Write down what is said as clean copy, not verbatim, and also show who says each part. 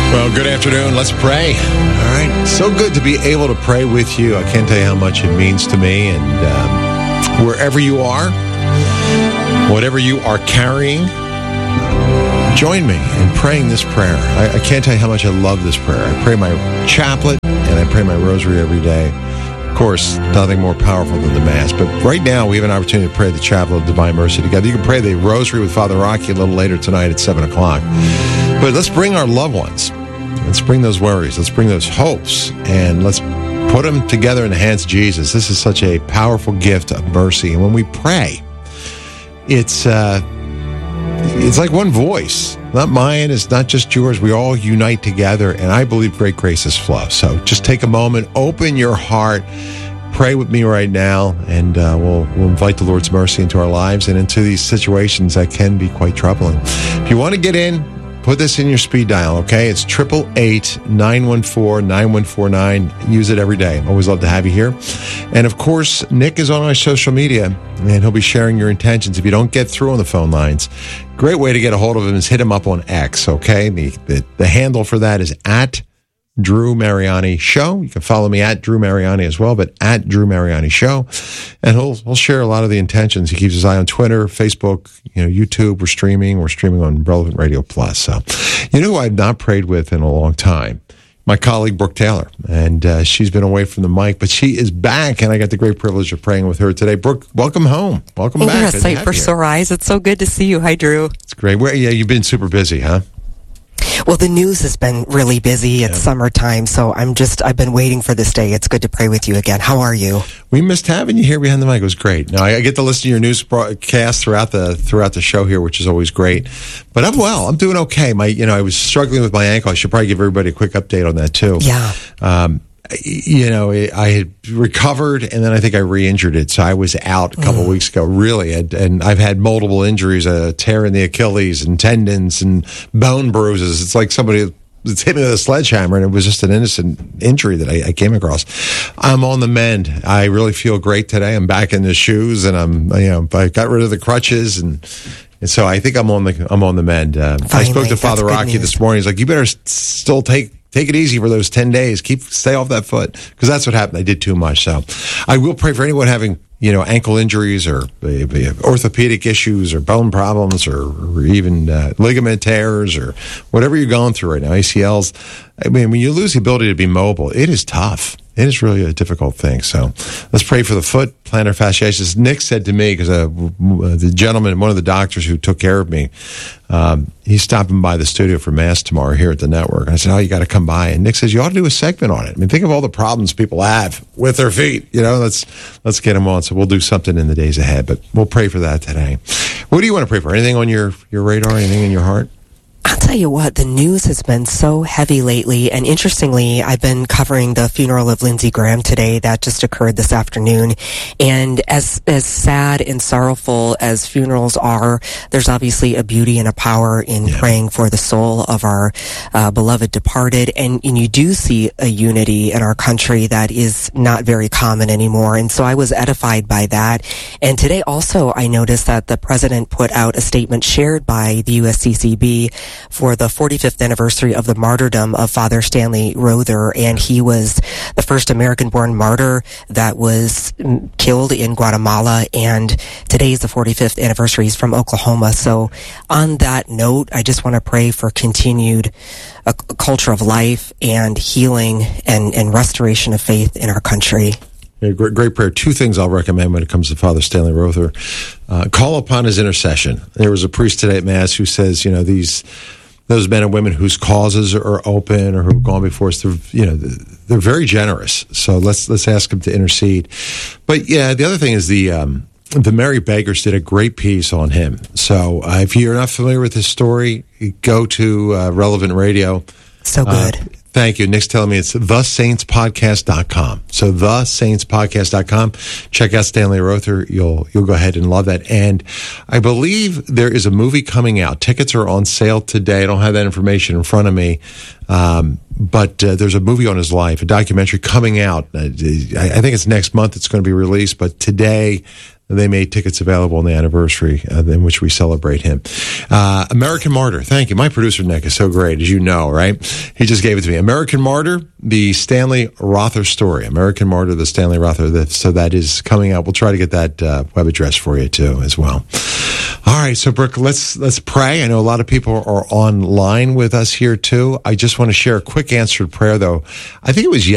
Speaker 1: Well, good afternoon. Let's pray. All right. So good to be able to pray with you. I can't tell you how much it means to me. And wherever you are, whatever you are carrying, join me in praying this prayer. I can't tell you how much I love this prayer. I pray my chaplet and I pray my rosary every day. Of course, nothing more powerful than the Mass. But right now, we have an opportunity to pray the Chaplet of Divine Mercy together. You can pray the Rosary with Father Rocky a little later tonight at 7 o'clock. But let's bring our loved ones. Let's bring those worries. Let's bring those hopes. And let's put them together in the hands of Jesus. This is such a powerful gift of mercy. And when we pray, it's like one voice. Not mine, it's not just yours. We all unite together, and I believe great graces flow. So just take a moment, open your heart, pray with me right now, and we'll invite the Lord's mercy into our lives and into these situations that can be quite troubling. If you want to get in, put this in your speed dial, okay? It's 888-914-9149. Use it every day. Always love to have you here. And, of course, Nick is on our social media, and he'll be sharing your intentions. If you don't get through on the phone lines, great way to get a hold of him is hit him up on X, okay? The handle for that is at Drew Mariani Show. You can follow me at Drew Mariani as well, but at Drew Mariani Show. And he'll share a lot of the intentions. He keeps his eye on Twitter, Facebook, YouTube. We're streaming on Relevant Radio Plus. So, who I've not prayed with in a long time? My colleague, Brooke Taylor. And she's been away from the mic, but she is back, and I got the great privilege of praying with her today. Brooke, welcome home. Welcome back.
Speaker 2: You're a sight for sore eyes. It's so good to see you. Hi, Drew.
Speaker 1: It's great. You've been super busy, huh?
Speaker 2: Well, the news has been really busy. It's summertime, so I've been waiting for this day. It's good to pray with you again. How are you?
Speaker 1: We missed having you here behind the mic. It was great. Now, I get to listen to your news broadcast throughout the show here, which is always great. But I'm well. I'm doing okay. I was struggling with my ankle. I should probably give everybody a quick update on that too.
Speaker 2: Yeah.
Speaker 1: I had recovered, and then I think I re-injured it. So I was out a couple of weeks ago, really. And I've had multiple injuries, a tear in the Achilles and tendons and bone bruises. It's like somebody that's hit me with a sledgehammer, and it was just an innocent injury that I came across. I'm on the mend. I really feel great today. I'm back in the shoes, and I got rid of the crutches, and so I think I'm on the mend. I spoke to Father Rocky this morning. He's like, you better still take it easy for those 10 days. Stay off that foot, because that's what happened. I did too much. So I will pray for anyone having, ankle injuries or orthopedic issues or bone problems or even ligament tears or whatever you're going through right now, ACLs. I mean, when you lose the ability to be mobile, it is tough. It is really a difficult thing. So let's pray for the foot, plantar fasciitis. Nick said to me, because the gentleman, one of the doctors who took care of me, he's stopping by the studio for Mass tomorrow here at the network. I said, you got to come by. And Nick says, you ought to do a segment on it. I mean, think of all the problems people have with their feet. Let's get them on. So we'll do something in the days ahead, but we'll pray for that today. What do you want to pray for? Anything on your radar? Anything in your heart?
Speaker 2: I'll tell you what, the news has been so heavy lately, and interestingly, I've been covering the funeral of Lindsey Graham today. That just occurred this afternoon, and as sad and sorrowful as funerals are, there's obviously a beauty and a power in praying for the soul of our beloved departed, and you do see a unity in our country that is not very common anymore, and so I was edified by that. And today also, I noticed that the president put out a statement shared by the USCCB for the 45th anniversary of the martyrdom of Father Stanley Rother, and he was the first American-born martyr that was killed in Guatemala, and today is the 45th anniversary. He's from Oklahoma. So on that note, I just want to pray for continued a culture of life and healing and restoration of faith in our country.
Speaker 1: Yeah, great prayer. Two things I'll recommend when it comes to Father Stanley Rother. Call upon his intercession. There was a priest today at Mass who says, those men and women whose causes are open or who've gone before us, they're very generous. So let's ask him to intercede. But the other thing is the Mary Baggers did a great piece on him. So if you're not familiar with his story, go to Relevant Radio.
Speaker 2: So good.
Speaker 1: Thank you. Nick's telling me it's thesaintspodcast.com. So thesaintspodcast.com. Check out Stanley Rother. You'll go ahead and love that. And I believe there is a movie coming out. Tickets are on sale today. I don't have that information in front of me. But there's a movie on his life, a documentary coming out. I think it's next month it's going to be released. But today they made tickets available on the anniversary in which we celebrate him. American Martyr. Thank you. My producer, Nick, is so great, as you know, right? He just gave it to me. American Martyr, the Stanley Rother story. American Martyr, the Stanley Rother. So that is coming out. We'll try to get that web address for you, too, as well. All right, so Brooke, let's pray. I know a lot of people are online with us here, too. I just want to share a quick answered prayer, though. I think it was